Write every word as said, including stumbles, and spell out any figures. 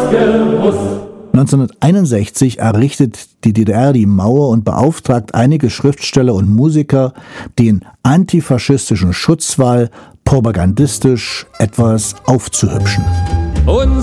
neunzehnhunderteinundsechzig errichtet die D D R die Mauer und beauftragt einige Schriftsteller und Musiker, den antifaschistischen Schutzwall propagandistisch etwas aufzuhübschen.